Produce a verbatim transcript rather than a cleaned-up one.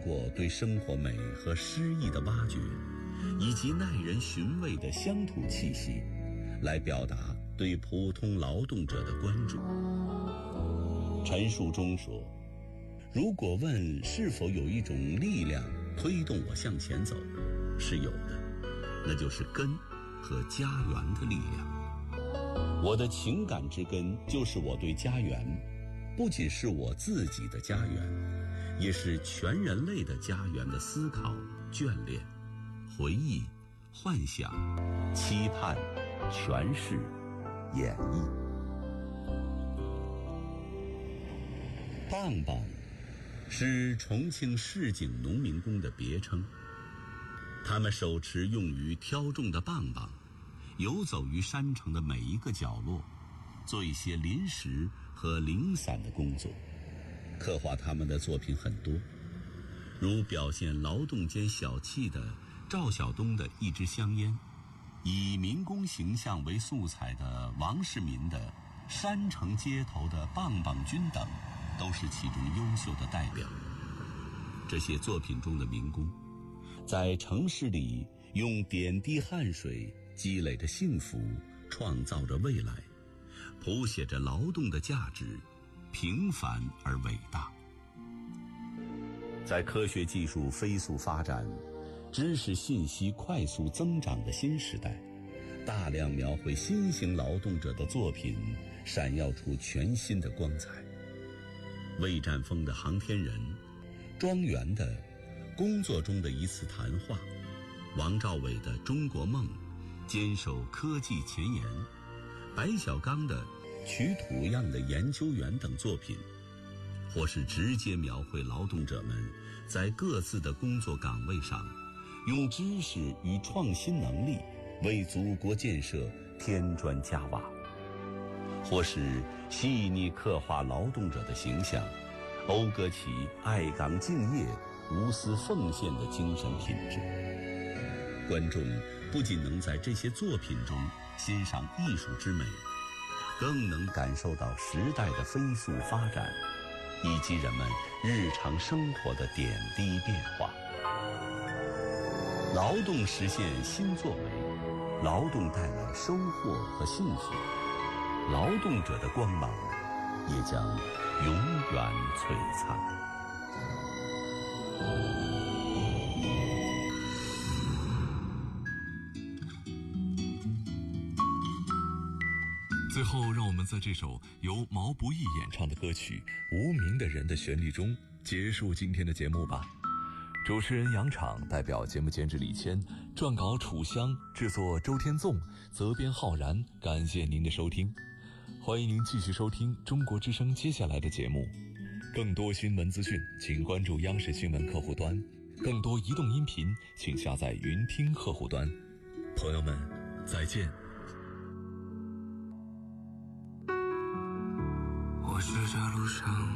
过对生活美和诗意的挖掘，以及耐人寻味的乡土气息，来表达对普通劳动者的关注。陈述中说，如果问是否有一种力量推动我向前走，是有的，那就是根和家园的力量。我的情感之根就是我对家园，不仅是我自己的家园，也是全人类的家园的思考、眷恋、回忆、幻想、期盼、诠释、演绎。棒棒是重庆市井农民工的别称，他们手持用于挑种的棒棒，游走于山城的每一个角落，做一些临时和零散的工作。刻画他们的作品很多，如表现劳动间小气的赵晓东的一支香烟，以民工形象为素材的王世民的山城街头的棒棒军等，都是其中优秀的代表。这些作品中的民工，在城市里用点滴汗水积累着幸福，创造着未来，谱写着劳动的价值，平凡而伟大。在科学技术飞速发展、知识信息快速增长的新时代，大量描绘新型劳动者的作品闪耀出全新的光彩。魏占峰的航天人，庄园的工作中的一次谈话，王兆伟的中国梦，坚守科技前沿，白小刚的取土样的研究员等作品，或是直接描绘劳动者们在各自的工作岗位上，用知识与创新能力为祖国建设添砖加瓦，或是细腻刻画劳动者的形象，讴歌其爱岗敬业、无私奉献的精神品质。观众不仅能在这些作品中欣赏艺术之美，更能感受到时代的飞速发展，以及人们日常生活的点滴变化。劳动实现新作为，劳动带来收获和幸福，劳动者的光芒也将永远璀璨。 最后，让我们在这首由毛不易演唱的歌曲《无名的人》的旋律中结束今天的节目吧。主持人杨昶代表节目监制李谦，撰稿楚香，制作周天纵，责编浩然。感谢您的收听，欢迎您继续收听中国之声接下来的节目。更多新闻资讯请关注央视新闻客户端，更多移动音频请下载云听客户端。朋友们，再见。 我是这路上